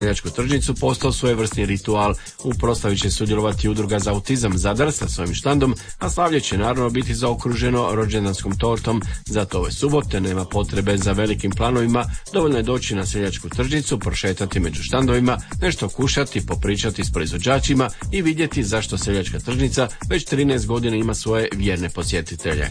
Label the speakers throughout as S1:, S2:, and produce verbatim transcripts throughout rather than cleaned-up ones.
S1: seljačku tržnicu postao svojevrsni ritual. U proslavi će sudjelovati udruga za autizam Zadar sa svojim štandom, a slavlje će naravno biti zaokruženo rođendanskom tortom. Zato ove subote nema potrebe za velikim planovima, dovoljno je doći na seljačku tržnicu, prošetati među štandovima, nešto kušati, popričati s proizvođačima i vidjeti zašto seljačka tržnica već trinaest godina ima svoje vjerne posjetitelje.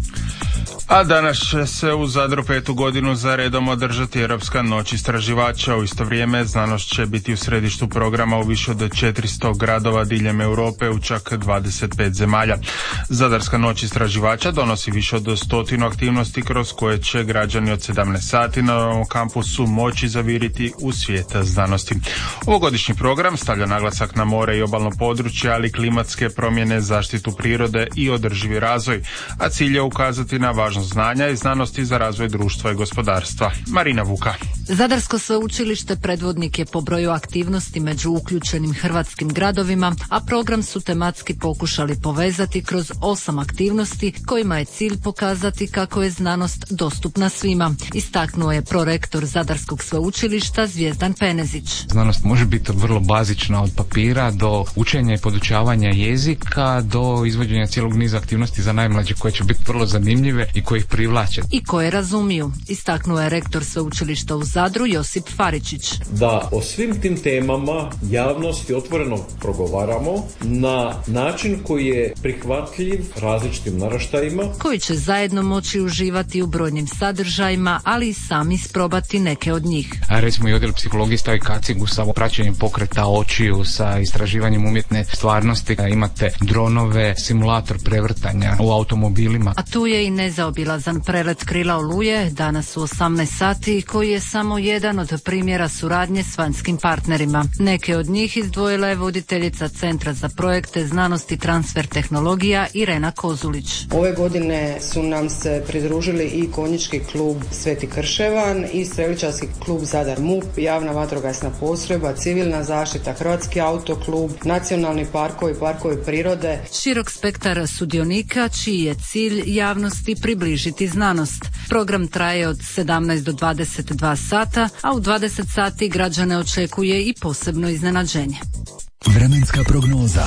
S2: A danas će se u Zadru petu godinu za redom održati Europska noć istraživača. U isto vrijeme znanost će biti u središtu programa u više od četiristo gradova diljem Europe u čak dvadeset pet zemalja. Zadarska noć istraživača donosi više od stotinu aktivnosti kroz koje će građani od sedamnaest sati na novom kampusu moći zaviriti u svijet znanosti. Ovogodišnji program stavlja naglasak na more i obalno područje, ali klimatske promjene, zaštitu prirode i održivi razvoj, a cilj je ukazati na važnost znanja i znanosti za razvoj društva i gospodarstva. Marina Vuka.
S3: Zadarsko sveučilište predvodnik je po broju aktivnosti među uključenim hrvatskim gradovima, a program su tematski pokušali povezati kroz osam aktivnosti kojima je cilj pokazati kako je znanost dostupna svima. Istaknuo je prorektor Zadarskog sveučilišta Zvijezdan Penezić.
S4: Znanost može biti vrlo bazična, od papira do učenja i podučavanja jezika do izvođenja cijelog niza aktivnosti za najmlađe koje će biti vrlo zanimljive i koje ih privlače.
S3: I koje razumiju, istaknuo je rektor sveučilišta u Zadru Josip Faričić.
S5: Da o svim tim temama javnosti otvoreno progovaramo na način koji je prihvatljiv različitim naraštajima,
S3: koji će zajedno moći uživati u brojnim sadržajima, ali i sami isprobati neke od njih.
S4: A recimo i odjel psihologije stavi kacigu sa praćenjem pokreta očiju, sa istraživanjem umjetne stvarnosti. Imate dronove, simulator prevrtanja u automobilima.
S3: A tu je i nezaobilazan prelet Krila Oluje, danas u osamnaest sati, koji je samo jedan od primjera suradnje s vanjskim partnerima. Neke od njih izdvojila je voditeljica Centra za projekte znanosti i transfer tehnologija Irena Kozulić.
S6: Ove godine su nam se pridružili i konjički klub Sveti Krševan i streličarski klub Zadar M U P, javna vatrogasna postrojba, civilna zaštita, Hrvatski autoklub, nacionalni parkovi, parkovi prirode.
S3: Širok spektar sudionika čiji je cilj javnosti približiti znanost. Program traje od sedamnaest do dvadeset dva sata, a u dvadeset sati građane očekuje i posebno iznenađenje.
S7: Vremenska prognoza.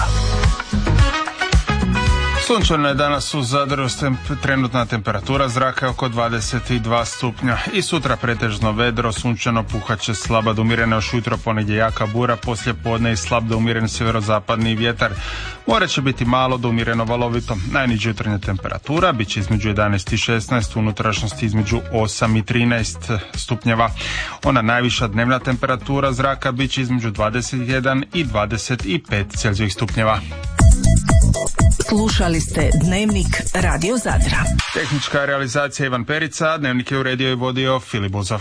S2: Sunčano je danas u Zadru, trenutna temperatura zraka je oko dvadeset dva stupnja i sutra pretežno vedro, sunčano, puhaće slaba do umjerena, još ujutro ponegdje jaka bura, poslije podne i slab do umjeren sjeverozapadni vjetar. More će biti malo do umjereno valovito. Najniža jutarnja temperatura bit će između jedanaest i šesnaest, u unutrašnjosti između osam i trinaest stupnjeva. Ona najviša dnevna temperatura zraka bit će između dvadeset jedan i dvadeset pet celzijevih stupnjeva.
S7: Slušali ste Dnevnik Radio Zadra.
S2: Tehnička realizacija Ivan Perica, Dnevnik je uredio i vodio Filip Buzov.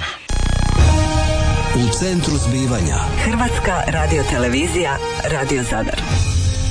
S7: U centru zbivanja
S8: Hrvatska radiotelevizija Radio Zadar.